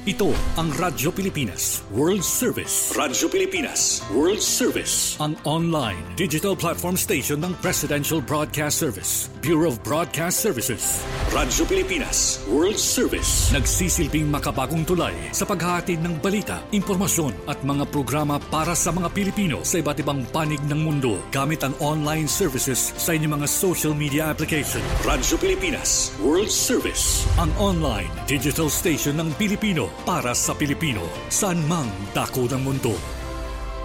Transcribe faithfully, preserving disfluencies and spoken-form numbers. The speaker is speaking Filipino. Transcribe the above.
Ito ang Radyo Pilipinas World Service. Radyo Pilipinas World Service. Ang online digital platform station ng Presidential Broadcast Service, Bureau of Broadcast Services. Radyo Pilipinas World Service. Nagsisilbing makabagong tulay sa paghahatid ng balita, impormasyon at mga programa para sa mga Pilipino sa iba't ibang panig ng mundo gamit ang online services sa inyong mga social media application. Radyo Pilipinas World Service. Ang online digital station ng Pilipino para sa Pilipino, saan mang dako ng mundo.